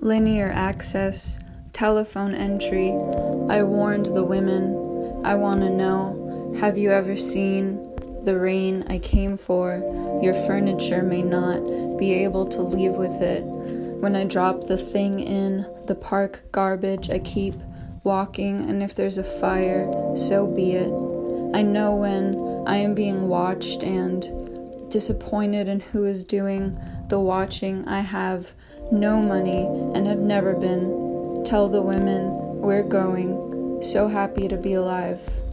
linear access, telephone entry. I warned the women. I want to know, have you ever seen the rain I came for? Your furniture may not be able to leave with it. When I drop the thing in the park garbage, I keep walking, and if there's a fire, so be it. I know when I am being watched and disappointed in who is doing the watching. I have no money and have never been. Tell the women we're going. So happy to be alive.